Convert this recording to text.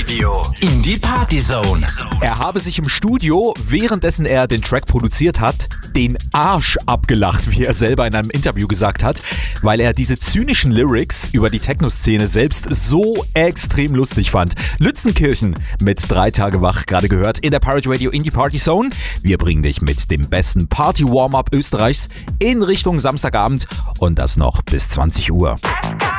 Radio Indie Party Zone. Er habe sich im Studio, währenddessen er den Track produziert hat, den Arsch abgelacht, wie er selber in einem Interview gesagt hat, weil er diese zynischen Lyrics über die Techno-Szene selbst so extrem lustig fand. Lützenkirchen mit 3 Tage wach, gerade gehört in der Pirate Radio Indie Party Zone. Wir bringen dich mit dem besten Party-Warm-Up Österreichs in Richtung Samstagabend und das noch bis 20 Uhr.